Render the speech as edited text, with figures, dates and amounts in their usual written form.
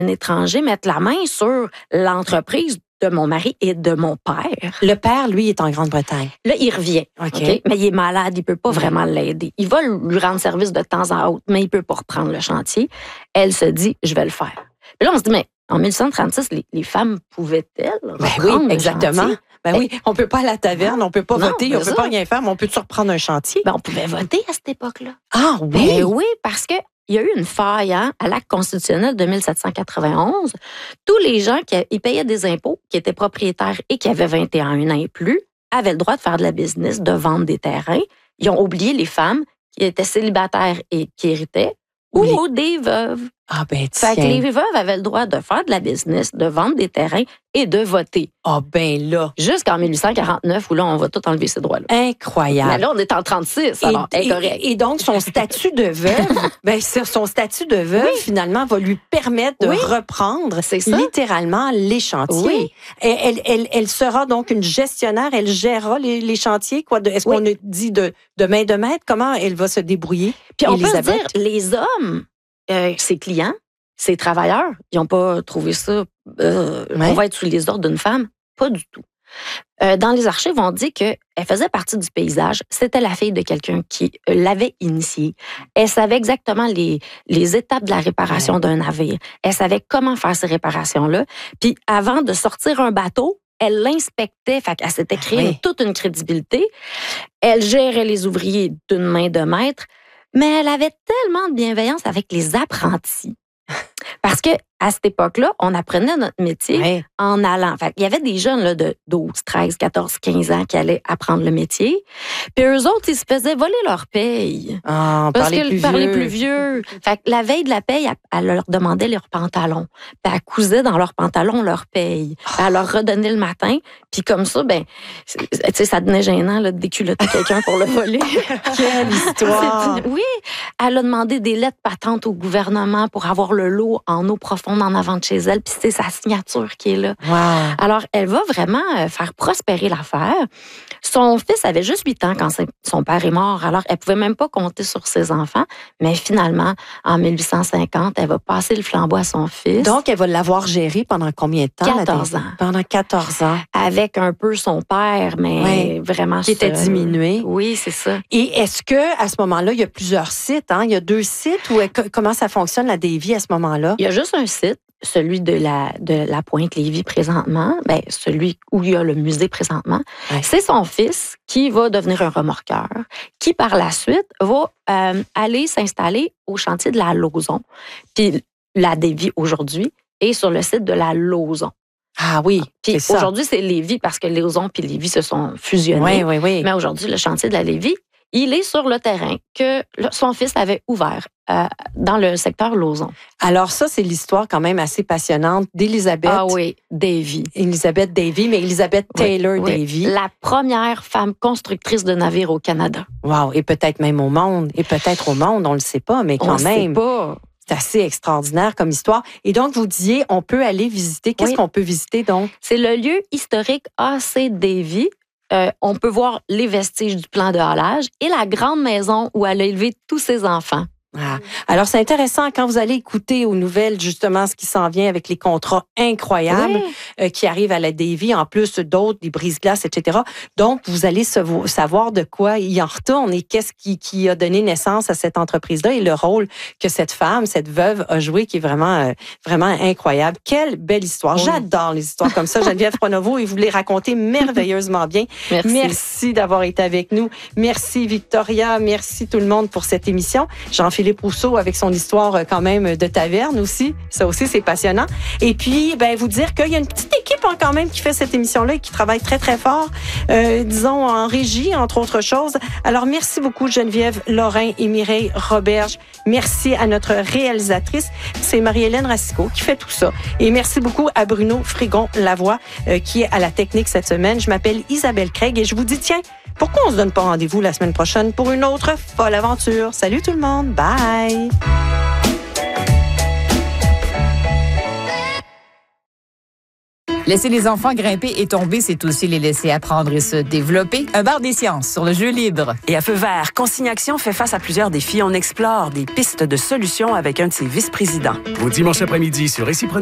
un étranger mette la main sur l'entreprise de mon mari et de mon père. Le père, lui, est en Grande-Bretagne. Là, il revient. OK. Okay? Mais il est malade, il peut pas vraiment l'aider. Il va lui rendre service de temps en autre, mais il peut pas reprendre le chantier. Elle se dit, je vais le faire. Puis là, on se dit, mais en 1836, les femmes pouvaient-elles reprendre le exactement. chantier? Ben oui, on peut pas aller à la taverne, on peut pas Non, voter, on peut pas rien faire, mais on peut reprendre un chantier? Ben, on pouvait voter à cette époque-là. Ah oui? Ben oui, parce que il y a eu une faille à l'acte constitutionnel de 1791. Tous les gens qui payaient des impôts, qui étaient propriétaires et qui avaient 21 ans et plus, avaient le droit de faire de la business, de vendre des terrains. Ils ont oublié les femmes qui étaient célibataires et qui héritaient, ou des veuves. Ah ben tiens. Fait que les veuves avaient le droit de faire de la business, de vendre des terrains et de voter. Ah ben là. Jusqu'en 1849, où là, on va tout enlever ces droits-là. Incroyable. Mais là, on est en 36, alors incorrect. Et donc, son statut de veuve, son statut de veuve, finalement, va lui permettre de reprendre littéralement les chantiers. Oui. Elle sera donc une gestionnaire, elle gérera les chantiers. Est-ce qu'on a dit de main de maître? Comment elle va se débrouiller? Puis on peut se dire, les hommes, ses clients, ses travailleurs, ils n'ont pas trouvé ça, on va être sous les ordres d'une femme. Pas du tout. Dans les archives, on dit qu'elle faisait partie du paysage. C'était la fille de quelqu'un qui l'avait initiée. Elle savait exactement les étapes de la réparation d'un navire. Elle savait comment faire ces réparations-là. Puis avant de sortir un bateau, elle l'inspectait, fait qu'elle s'était créée toute une crédibilité. Elle gérait les ouvriers d'une main de maître, mais elle avait tellement de bienveillance avec les apprentis. Parce que à cette époque-là, on apprenait notre métier en allant. Fait il y avait des jeunes là, de 12, 13, 14, 15 ans qui allaient apprendre le métier. Puis eux autres, ils se faisaient voler leur paye. Parce que par les plus vieux. Fait que la veille de la paye, elle leur demandait leurs pantalons. Puis elle cousait dans leurs pantalons leur paye. Puis elle leur redonnait le matin. Puis comme ça, ben, tu sais, ça devenait gênant là, de déculotter quelqu'un pour le voler. Quelle histoire! Oui, elle a demandé des lettres patentes au gouvernement pour avoir le lot en eau profonde en avant de chez elle, puis c'est sa signature qui est là. Wow. Alors, elle va vraiment faire prospérer l'affaire. Son fils avait juste 8 ans quand son père est mort, alors elle pouvait même pas compter sur ses enfants, mais finalement, en 1850, elle va passer le flambeau à son fils. Donc, elle va l'avoir géré pendant combien de temps? 14 ans. Pendant 14 ans. Avec un peu son père, mais vraiment... Qui était diminué. Oui, c'est ça. Et est-ce que à ce moment-là, il y a plusieurs sites? Hein? Il y a 2 sites? Ou comment ça fonctionne, la Davy, à ce moment-là? Il y a juste un site, celui de la Pointe-Lévis présentement, ben, celui où il y a le musée présentement. C'est son fils qui va devenir un remorqueur, qui par la suite va aller s'installer au chantier de la Lauson. Puis la Davy aujourd'hui est sur le site de la Lauson. Ah oui, puis aujourd'hui, c'est Lévis parce que Lauson puis Lévis se sont fusionnés. Oui. Mais aujourd'hui, le chantier de la Lévis, il est sur le terrain que son fils avait ouvert dans le secteur Lauson. Alors ça, c'est l'histoire quand même assez passionnante d'Élisabeth. Ah oui, Davy. Élisabeth Davy, mais Élisabeth Taylor Davy. La première femme constructrice de navires au Canada. Wow, et peut-être même au monde. Et peut-être au monde, on le sait pas, mais quand même. On le sait pas. C'est assez extraordinaire comme histoire. Et donc, vous disiez, on peut aller visiter. Qu'est-ce qu'on peut visiter donc? C'est le lieu historique A.C. Davy. On peut voir les vestiges du plan de halage et la grande maison où elle a élevé tous ses enfants. Ah. Alors, c'est intéressant quand vous allez écouter aux nouvelles, justement, ce qui s'en vient avec les contrats incroyables qui arrivent à la Davy, en plus d'autres, des brise-glaces, etc. Donc, vous allez savoir de quoi il en retourne et qu'est-ce qui a donné naissance à cette entreprise-là et le rôle que cette femme, cette veuve a joué qui est vraiment, vraiment incroyable. Quelle belle histoire. Oui. J'adore les histoires comme ça. Geneviève Pronovo, et vous les racontez merveilleusement bien. Merci d'avoir été avec nous. Merci Victoria. Merci tout le monde pour cette émission. Jean-Philippe Rousseau avec son histoire quand même de taverne aussi. Ça aussi, c'est passionnant. Et puis, vous dire qu'il y a une petite équipe quand même qui fait cette émission-là et qui travaille très, très fort, disons, en régie, entre autres choses. Alors, merci beaucoup Geneviève, Lorrain et Mireille Roberge. Merci à notre réalisatrice, c'est Marie-Hélène Racicot qui fait tout ça. Et merci beaucoup à Bruno Frigon-Lavoie qui est à la technique cette semaine. Je m'appelle Isabelle Craig et je vous dis, tiens, pourquoi on ne se donne pas rendez-vous la semaine prochaine pour une autre folle aventure? Salut tout le monde! Bye! Laisser les enfants grimper et tomber, c'est aussi les laisser apprendre et se développer. Un bar des sciences sur le jeu libre. Et à Feu vert, Consigne Action fait face à plusieurs défis. On explore des pistes de solutions avec un de ses vice-présidents. Au dimanche après-midi sur Récipro.